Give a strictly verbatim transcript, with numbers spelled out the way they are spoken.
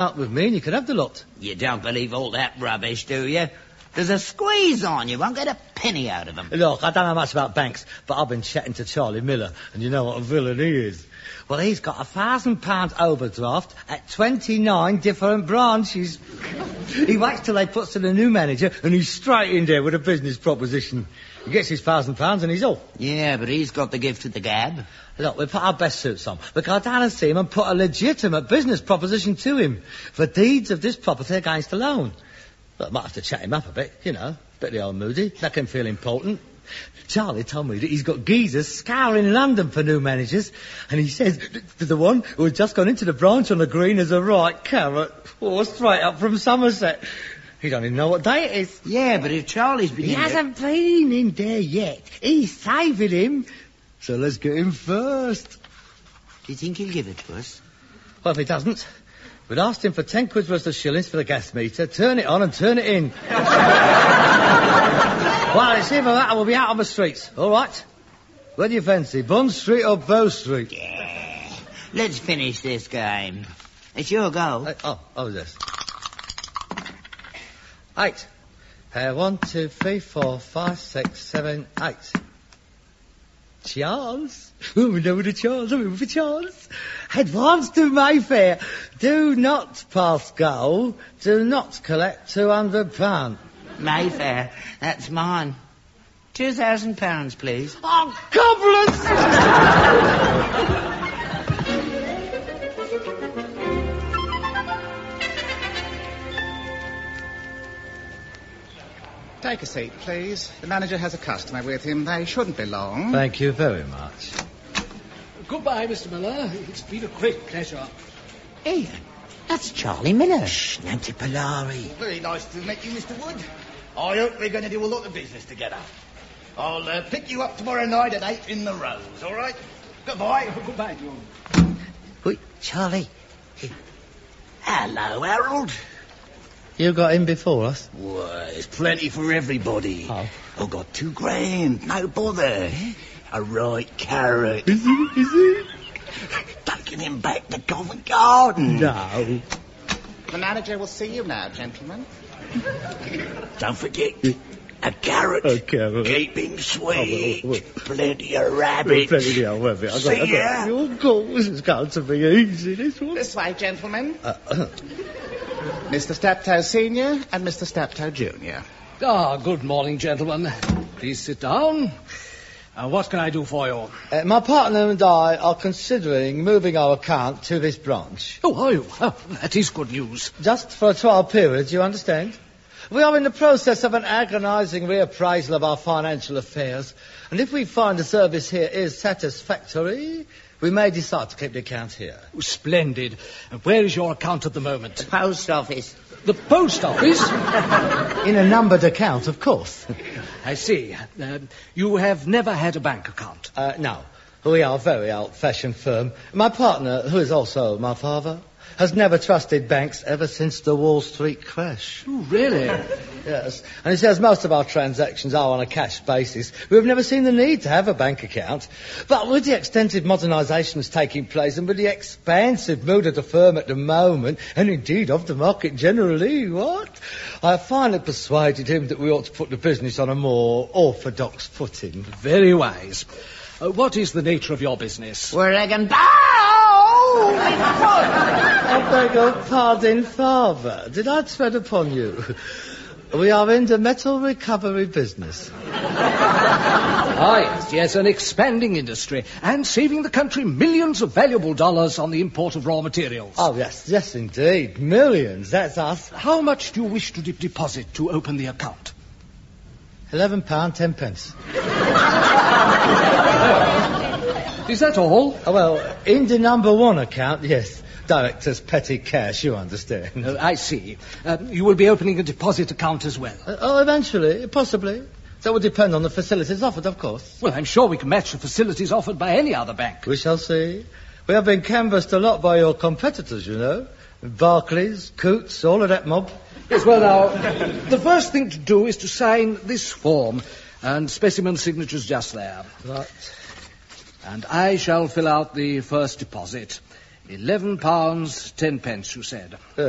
Up with me and you can have the lot. You don't believe all that rubbish, do you? There's a squeeze on you. Won't get a penny out of them. Look, I don't know much about banks, but I've been chatting to Charlie Miller, and you know what a villain he is. Well, he's got a thousand pound overdraft at twenty-nine different branches. He waits till they put to the new manager, and he's straight in there with a business proposition. He gets his thousand pounds and he's off. Yeah, but he's got the gift of the gab. Look, we put our best suits on. We go down and see him and put a legitimate business proposition to him for deeds of this property against the loan. Look, I might have to chat him up a bit, you know. Bit of the old moody. Make him feel important. Charlie told me that he's got geezers scouring London for new managers, and he says to the one who had just gone into the branch on the green as a right carrot, or straight up from Somerset. He don't even know what day it is. Yeah, but if Charlie's been He in hasn't been in there yet. He's saving him. So let's get him first. Do you think he'll give it to us? Well, if he doesn't, we'd asked him for ten quid's worth of shillings for the gas meter, turn it on and turn it in. Well, it's either that or we'll be out on the streets. All right? Where do you fancy, Bond Street or Bow Street? Yeah. Let's finish this game. It's your goal. Uh, oh, oh, this. Eight. Uh, one, two, three, four, five, six, seven, eight. Charles? Oh, we know the Charles. I'm in for Charles. Advance to Mayfair. Do not pass goal. Do not collect two hundred pounds. Mayfair, that's mine. Two thousand pounds, please. Oh, cobblers! Take a seat, please. The manager has a customer with him. They shouldn't be long. Thank you very much. Goodbye, Mister Miller. It's been a great pleasure. Hey, that's Charlie Miller. Shh, Nancy Polari. Very nice to meet you, Mister Wood. I hope we're going to do a lot of business together. I'll uh, pick you up tomorrow night at eight in the Rose, all right? Goodbye. Goodbye, John. Wait, Charlie. Hello, Harold. You got in before us? Well, there's plenty for everybody. Oh. I've got two grand, no bother. A right carrot. Is it? Is it? Taking him back to Covent Garden. No. The manager will see you now, gentlemen. Don't forget, a carrot. A carrot. Keep him sweet. Oh, well, well. Plenty of rabbit. Plenty of rabbit. See ya. Your goal. This is going to be easy, this one. This way, gentlemen. Uh, uh. Mister Steptoe Senior and Mister Steptoe Junior Ah, good morning, gentlemen. Please sit down. Uh, what can I do for you? Uh, my partner and I are considering moving our account to this branch. Oh, are you? Oh, that is good news. Just for a trial period, you understand? We are in the process of an agonising reappraisal of our financial affairs, and if we find the service here is satisfactory, we may decide to keep the account here. Oh, splendid. Uh, where is your account at the moment? The post office. The post office? In a numbered account, of course. I see. Uh, you have never had a bank account? Uh, no. We are a very old-fashioned firm. My partner, who is also my father, has never trusted banks ever since the Wall Street crash. Oh, really? Yes. And he says most of our transactions are on a cash basis. We've never seen the need to have a bank account. But with the extensive modernisations taking place and with the expansive mood of the firm at the moment, and indeed of the market generally, what? I have finally persuaded him that we ought to put the business on a more orthodox footing. Very wise. Uh, what is the nature of your business? We're egging bow! I beg your pardon, Father. Did I tread upon you? We are in the metal recovery business. Ah, yes, yes, an expanding industry, and saving the country millions of valuable dollars on the import of raw materials. Oh, yes, yes, indeed. Millions, that's us. How much do you wish to de- deposit to open the account? Eleven pound, ten pence. Is that all? Oh, well, in the number one account, yes. Director's petty cash, you understand. Oh, I see. Uh, you will be opening a deposit account as well. Uh, oh, eventually, possibly. That would depend on the facilities offered, of course. Well, I'm sure we can match the facilities offered by any other bank. We shall see. We have been canvassed a lot by your competitors, you know. Barclays, Coots, all of that mob. Yes, well, now, the first thing to do is to sign this form, and specimen signatures just there. Right. And I shall fill out the first deposit. Eleven pounds, ten pence, you said.